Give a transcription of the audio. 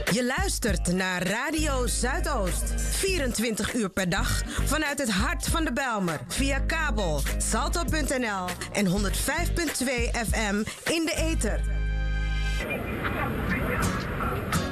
Je luistert naar Radio Zuidoost. 24 uur per dag vanuit het hart van de Bijlmer. Via kabel, salto.nl en 105.2 FM in de ether.